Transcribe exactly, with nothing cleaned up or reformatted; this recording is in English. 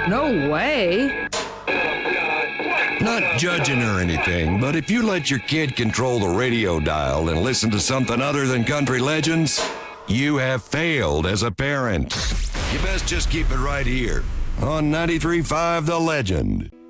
No way. Not judging or anything, but if you let your kid control the radio dial and listen to something other than country legends, you have failed as a parent. You best just keep it right here on ninety-three point five The Legend.